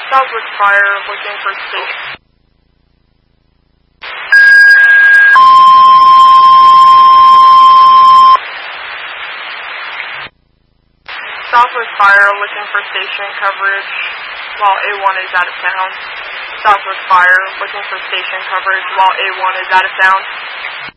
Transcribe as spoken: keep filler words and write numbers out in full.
Southwest Fire looking for station. Southwest Fire looking for station coverage while A one is out of town. Southwest Fire looking for station coverage while A one is out of town.